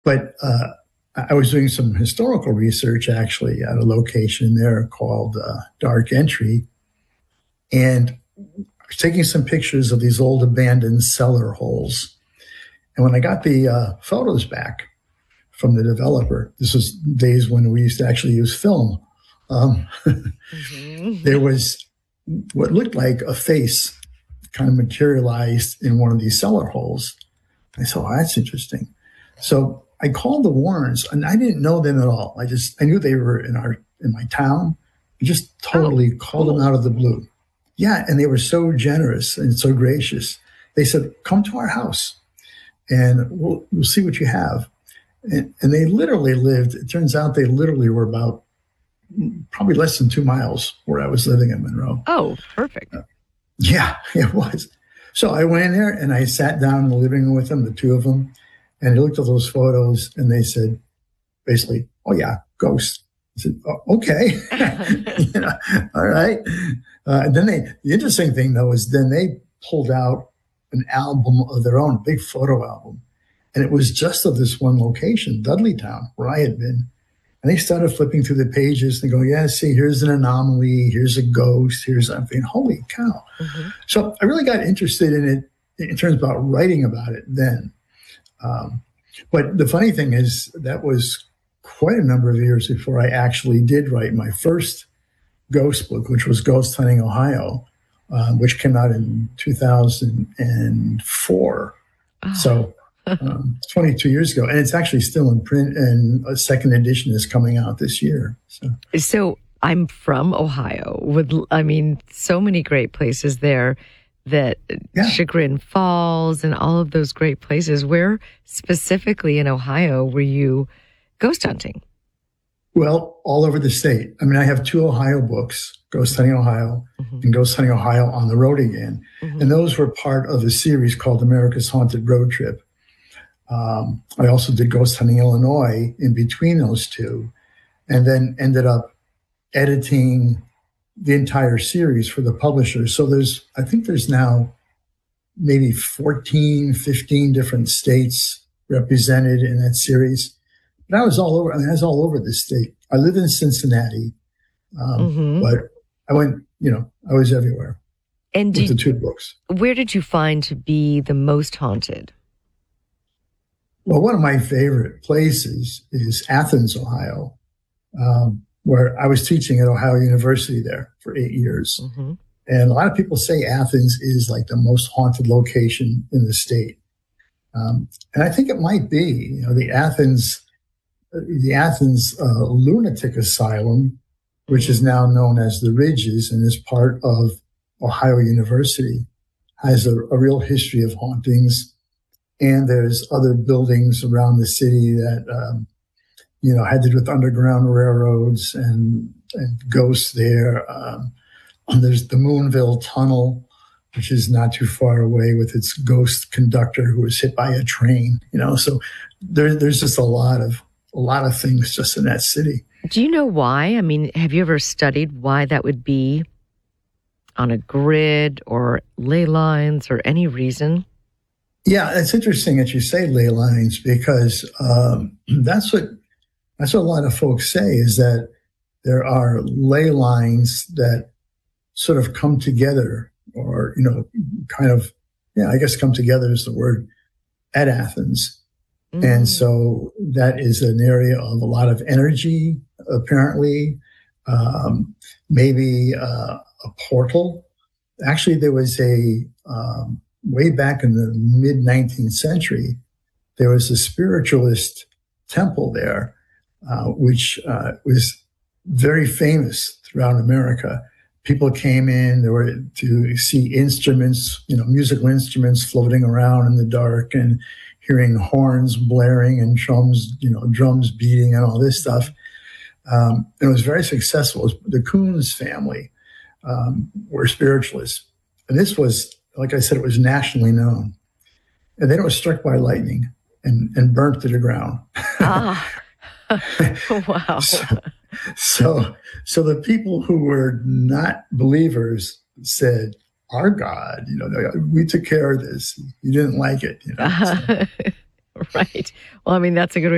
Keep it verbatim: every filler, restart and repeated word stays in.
But uh, I was doing some historical research actually at a location there called uh, Dark Entry, and I was taking some pictures of these old abandoned cellar holes. And when I got the uh, photos back from the developer, this was days when we used to actually use film, um, Mm-hmm. there was what looked like a face kind of materialized in one of these cellar holes. I said, oh, that's interesting. So I called the Warrens, and I didn't know them at all. I just I knew they were in our in my town. I just Oh, totally called cool. them out of the blue. Yeah, and they were so generous and so gracious. They said, "Come to our house, and we'll we'll see what you have." And, and they literally lived. It turns out they literally were about probably less than two miles where I was living in Monroe. Oh, perfect. Yeah, it was. So I went in there and I sat down in the living room with them, the two of them, and they looked at those photos and they said, basically, "Oh yeah, ghost." I said, oh, "Okay, you know, all right." Uh, and then they, the interesting thing though is then they pulled out an album of their own, a big photo album, and it was just of this one location, Dudleytown, where I had been. And they started flipping through the pages and go, yeah, see, here's an anomaly, here's a ghost, here's something. Holy cow. Mm-hmm. So I really got interested in it in terms about writing about it then. Um, but the funny thing is that was quite a number of years before I actually did write my first ghost book, which was Ghost Hunting Ohio, um, which came out in two thousand four. Oh. So um, twenty-two years ago, and it's actually still in print, and a second edition is coming out this year. So, So I'm from Ohio with, I mean, so many great places there that yeah. Chagrin Falls and all of those great places. Where specifically in Ohio were you ghost hunting? Well, all over the state. I mean, I have two Ohio books, Ghost Hunting Ohio Mm-hmm. and Ghost Hunting Ohio on the Road Again. Mm-hmm. And those were part of a series called America's Haunted Road Trip. Um, I also did Ghost Hunting Illinois in between those two, and then ended up editing the entire series for the publisher. So there's, I think there's now maybe fourteen, fifteen different states represented in that series. But I was all over, I mean, I was all over the state. I live in Cincinnati, um, Mm-hmm. but I went, you know, I was everywhere And with did, the two books. where did you find to be the most haunted? Well, one of my favorite places is Athens, Ohio, um, where I was teaching at Ohio University there for eight years. Mm-hmm. And a lot of people say Athens is like the most haunted location in the state. Um, and I think it might be, you know, the Athens, the Athens uh, Lunatic Asylum, which is now known as the Ridges and is part of Ohio University, has a, a real history of hauntings. And there's other buildings around the city that, um, you know, had to do with underground railroads and, and ghosts there. Um, there's the Moonville Tunnel, which is not too far away, with its ghost conductor who was hit by a train. You know, so there, there's just a lot of a lot of things just in that city. Do you know why? I mean, have you ever studied why that would be on a grid or ley lines or any reason? Yeah, it's interesting that you say ley lines, because um, that's what that's what a lot of folks say, is that there are ley lines that sort of come together, or, you know, kind of, yeah, I guess come together is the word, at Athens. Mm. And so that is an area of a lot of energy, apparently, um, maybe uh, a portal. Actually, there was a, um, way back in the mid nineteenth century, there was a spiritualist temple there, uh, which uh, was very famous throughout America. People came in, there were to see instruments, you know, musical instruments floating around in the dark, and hearing horns blaring and drums, you know, drums beating and all this stuff. Um, and it was very successful. It was the Coons family um, were spiritualists. And this was, like I said, it was nationally known. And then it was struck by lightning and, and burnt to the ground. Ah, wow. So, so, so the people who were not believers said, our God, you know, we took care of this. You didn't like it, you know. So. Right. Well, I mean, that's a good way